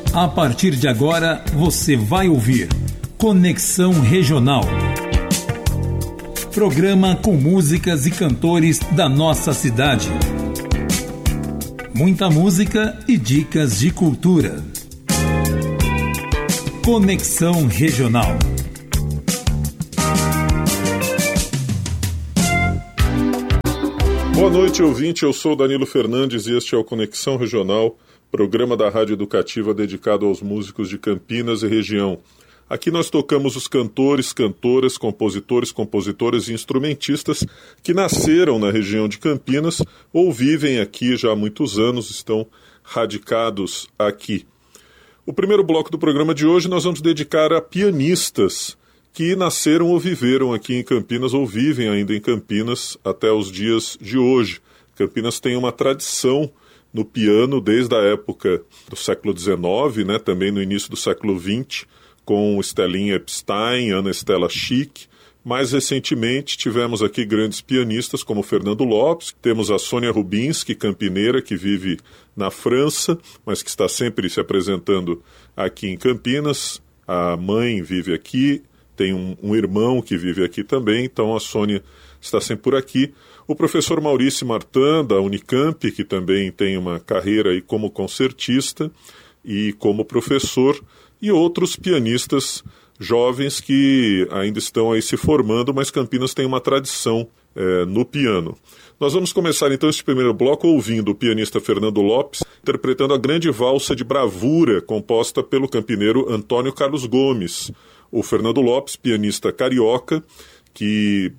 A partir de agora, você vai ouvir Conexão Regional. Programa com músicas e cantores da nossa cidade. Muita música e dicas de cultura. Conexão Regional. Boa noite, ouvinte. Eu sou Danilo Fernandes e este é o Conexão Regional, programa da Rádio Educativa dedicado aos músicos de Campinas e região. Aqui nós tocamos os cantores, cantoras, compositoras e instrumentistas que nasceram na região de Campinas ou vivem aqui já há muitos anos, estão radicados aqui. O primeiro bloco do programa de hoje nós vamos dedicar a pianistas que nasceram ou viveram aqui em Campinas ou vivem ainda em Campinas até os dias de hoje. Campinas tem uma tradição no piano desde a época do século XIX, também no início do século XX, com Stellin Epstein, Ana Estela Schick. Mais recentemente tivemos aqui grandes pianistas como Fernando Lopes, temos a Sônia Rubinski, campineira, que vive na França, mas que está sempre se apresentando aqui em Campinas. A mãe vive aqui, tem um irmão que vive aqui também, então a Sônia está sempre por aqui. O professor Maurício Martin, da Unicamp, que também tem uma carreira aí como concertista e como professor, e outros pianistas jovens que ainda estão aí se formando, mas Campinas tem uma tradição no piano. Nós vamos começar então este primeiro bloco ouvindo o pianista Fernando Lopes, interpretando a grande valsa de bravura composta pelo campineiro Antônio Carlos Gomes. O Fernando Lopes, pianista carioca, que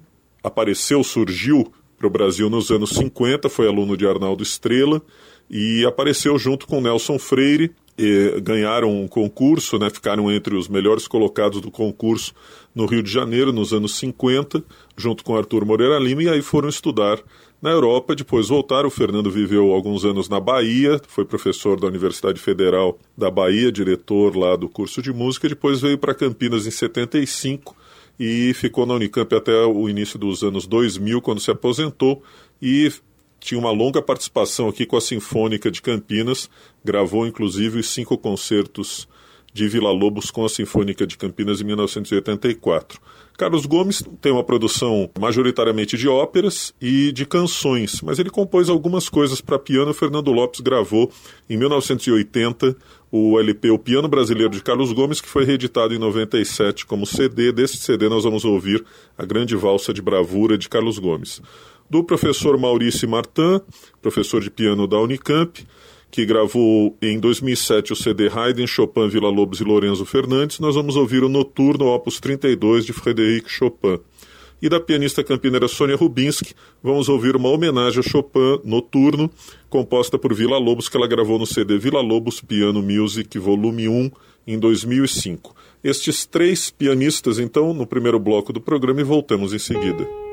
surgiu para o Brasil nos anos 50, foi aluno de Arnaldo Estrela e apareceu junto com Nelson Freire. Ganharam um concurso, ficaram entre os melhores colocados do concurso no Rio de Janeiro nos anos 50, junto com Arthur Moreira Lima, e aí foram estudar na Europa, depois voltaram. O Fernando viveu alguns anos na Bahia, foi professor da Universidade Federal da Bahia, diretor lá do curso de música, depois veio para Campinas em 75 e ficou na Unicamp até o início dos anos 2000, quando se aposentou, e tinha uma longa participação aqui com a Sinfônica de Campinas, gravou inclusive os 5 concertos de Villa-Lobos com a Sinfônica de Campinas em 1984. Carlos Gomes tem uma produção majoritariamente de óperas e de canções, mas ele compôs algumas coisas para piano. Fernando Lopes gravou em 1980 o LP O Piano Brasileiro de Carlos Gomes, que foi reeditado em 97 como CD. Desse CD nós vamos ouvir a grande valsa de bravura de Carlos Gomes. Do professor Maurício Martin, professor de piano da Unicamp, que gravou em 2007 o CD Haydn, Chopin, Villa-Lobos e Lorenzo Fernandes, nós vamos ouvir o Noturno Opus 32 de Frédéric Chopin. E da pianista campineira Sônia Rubinski, vamos ouvir uma homenagem a Chopin, Noturno, composta por Villa-Lobos, que ela gravou no CD Villa-Lobos Piano Music, volume 1, em 2005. Estes 3 pianistas, então, no primeiro bloco do programa, e voltamos em seguida.